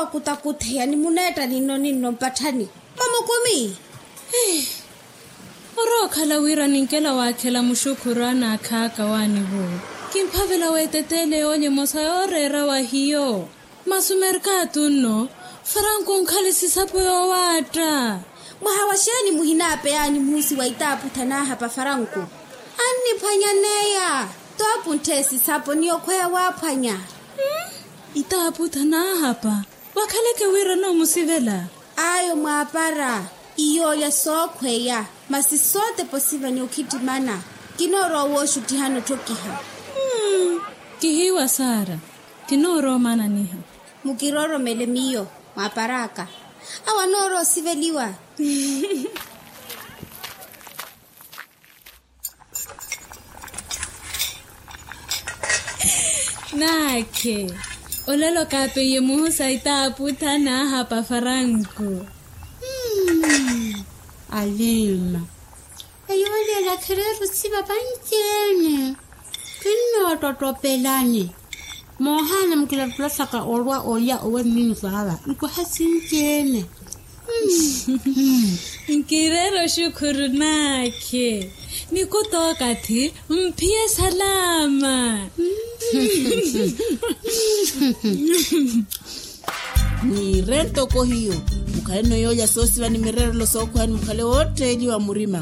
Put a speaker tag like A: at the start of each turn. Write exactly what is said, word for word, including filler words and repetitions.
A: wa kutakuthea ni muneta nino nino mpathani. Mama komi.
B: Eh. Oro khala wira ninkela wa khela mushukurana khaka wani bo. Kimphavela wetetele onye mosa orera wa hiyo. Masumerka tunno. Franco nkhali sapo yo wata.
A: Mwahawashani muhinape yani musi wa itapu tana hapa Franco. Ani panyaneya. Topu ntesi sapo niyo kwea wapanya.
B: Hmm? Itapu tana hapa. Wakaleke wira no musivela.
A: Ayo mwapara. Iyo ya sokwe ya. Masi sote posiva ni ukitimana. Kinoro woshu tihano tokiha.
B: Hmm. Kihiwa Sara. Kinoro mana niha.
A: Mukiroro melemiyo. Maparaka. Awa noro siveliwa.
B: Nake. Olelo kape ye muhusa itapu tana hapa Franco.
C: Hmm. Alima. Ayole la kereru siba banjene. Kino totopelani. Mohana mkila plasaka orwa oya owe minu sahala. Iko hasinjene.
B: Nkirero shukuru nake. Nikutoka ti mpie salama.
D: Ni rento ko hiyo. Mukale no yoya sosi bani mirero lo soko hani mukale wote ili wa murima.